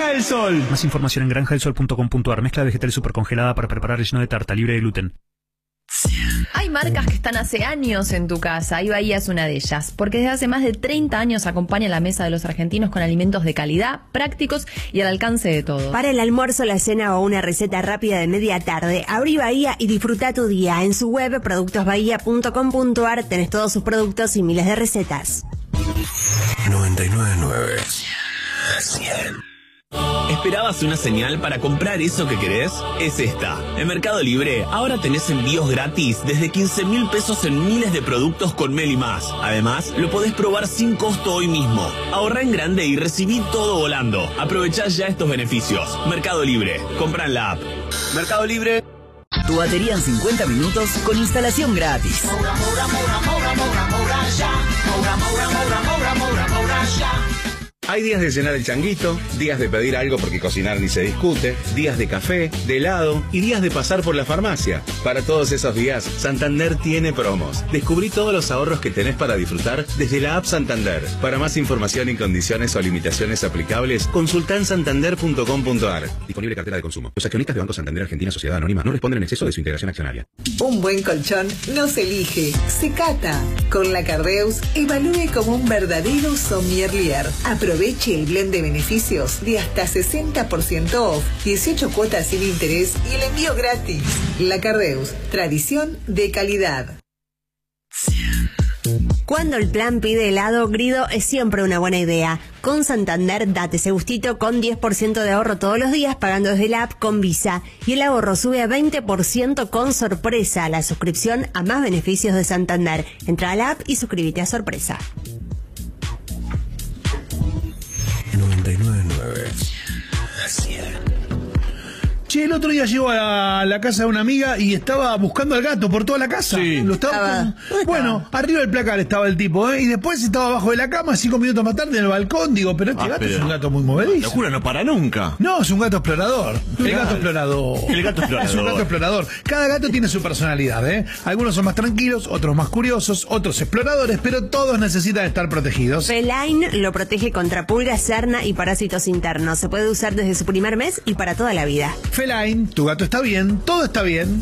Granja del Sol. Más información en granjadelsol.com.ar. Mezcla vegetal supercongelada para preparar relleno de tarta libre de gluten. Hay marcas que están hace años en tu casa y Bahía es una de ellas, porque desde hace más de 30 años acompaña la mesa de los argentinos con alimentos de calidad, prácticos y al alcance de todos. Para el almuerzo, la cena o una receta rápida de media tarde, abrí Bahía y disfruta tu día. En su web, productosbahía.com.ar, tenés todos sus productos y miles de recetas. 99.9 100. ¿Esperabas una señal para comprar eso que querés? Es esta. En Mercado Libre ahora tenés envíos gratis desde 15.000 pesos en miles de productos con Meli Más. Además, lo podés probar sin costo hoy mismo. Ahorrá en grande y recibí todo volando. Aprovechá ya estos beneficios. Mercado Libre. Compra en la app. Mercado Libre. Tu batería en 50 minutos con instalación gratis. Hay días de cenar el changuito, días de pedir algo porque cocinar ni se discute, días de café, de helado y días de pasar por la farmacia. Para todos esos días, Santander tiene promos. Descubrí todos los ahorros que tenés para disfrutar desde la app Santander. Para más información y condiciones o limitaciones aplicables, consultá en santander.com.ar. Disponible cartera de consumo. Los accionistas de Banco Santander Argentina Sociedad Anónima no responden en exceso de su integración accionaria. Un buen colchón no se elige, se cata. Con la Cardeus, evalúe como un verdadero sommelier. Aproveche el blend de beneficios de hasta 60% off, 18 cuotas sin interés y el envío gratis. La Cardeus, tradición de calidad. Cuando el plan pide helado, Grido es siempre una buena idea. Con Santander, date ese gustito con 10% de ahorro todos los días pagando desde la app con Visa. Y el ahorro sube a 20% con Sorpresa, la suscripción a más beneficios de Santander. Entra a la app y suscríbete a Sorpresa. 99.9 100. Che, el otro día llego a la casa de una amiga y estaba buscando al gato por toda la casa. Sí. Lo estaba bueno, arriba del placar estaba el tipo, y después estaba abajo de la cama, 5 minutos más tarde en el balcón. Digo, pero este gato es un gato muy movedizo. Locura, no para nunca. No, es un gato explorador. El gato explorador. El gato explorador. Es un gato explorador. Cada gato tiene su personalidad, ¿eh? Algunos son más tranquilos, otros más curiosos, otros exploradores, pero todos necesitan estar protegidos. Feline lo protege contra pulgas, sarna y parásitos internos. Se puede usar desde su primer mes y para toda la vida. Feline, tu gato está bien, todo está bien.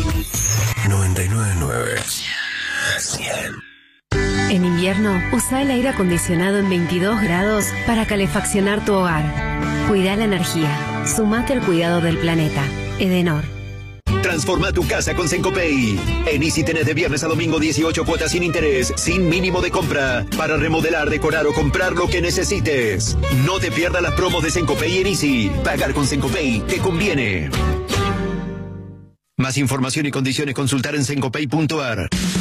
99.9 100. En invierno, usa el aire acondicionado en 22 grados para calefaccionar tu hogar. Cuida la energía. Sumate al cuidado del planeta. Edenor. Transforma tu casa con Sencopay. En Easy tenés de viernes a domingo 18 cuotas sin interés, sin mínimo de compra, para remodelar, decorar o comprar lo que necesites. No te pierdas las promos de Sencopay en Easy. Pagar con Sencopay te conviene. Más información y condiciones consultar en sencopay.ar.